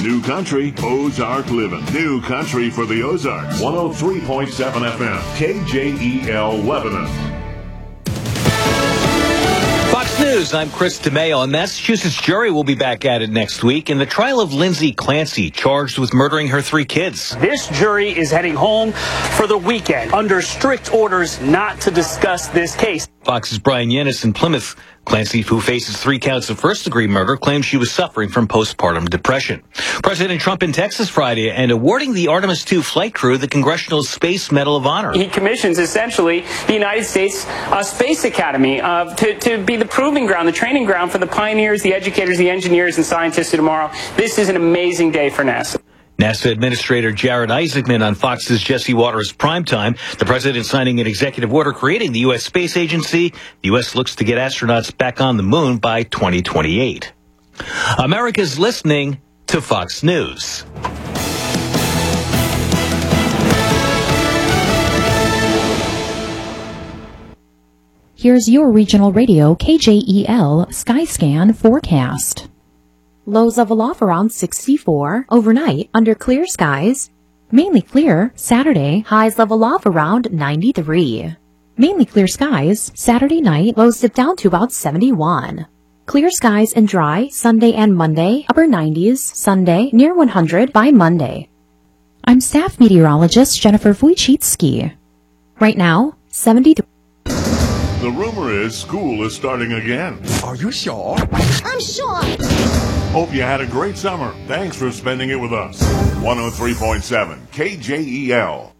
New country, Ozark living. New country for the Ozarks. 103.7 FM, KJEL Lebanon. Fox News, I'm Chris DeMeo. A Massachusetts jury will be back at it next week in the trial of Lindsay Clancy, charged with murdering her 3 kids. This jury is heading home for the weekend under strict orders not to discuss this case. Fox's Brian Yennis in Plymouth. Clancy, who faces 3 counts of first-degree murder, claims she was suffering from postpartum depression. President Trump in Texas Friday and awarding the Artemis II flight crew the Congressional Space Medal of Honor. He commissions, essentially, the United States Space Academy to be the proving ground, the training ground for the pioneers, the educators, the engineers, and scientists of tomorrow. This is an amazing day for NASA. NASA Administrator Jared Isaacman on Fox's Jesse Waters Primetime. The president signing an executive order creating the U.S. Space Agency. The U.S. looks to get astronauts back on the moon by 2028. America's listening to Fox News. Here's your regional radio KJEL Skyscan forecast. Lows level off around 64. Overnight, under clear skies. Mainly clear. Saturday, highs level off around 93. Mainly clear skies. Saturday night, lows dip down to about 71. Clear skies and dry. Sunday and Monday, upper 90s. Sunday, near 100 by Monday. I'm staff meteorologist Jennifer Wojcicki. Right now, 73. The rumor is school is starting again. Are you sure? I'm sure. Hope you had a great summer. Thanks for spending it with us. 103.7 KJEL.